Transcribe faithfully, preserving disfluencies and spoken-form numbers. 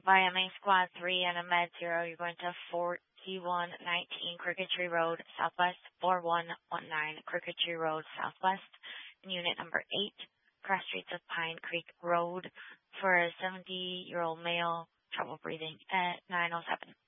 Via main squad three and a med zero, you're going to forty-one nineteen Crooked Tree Road, Southwest, four one one nine Crooked Tree Road, Southwest, and unit number eight, cross streets of Pine Creek Road for a seventy-year-old male, trouble breathing at nine oh seven.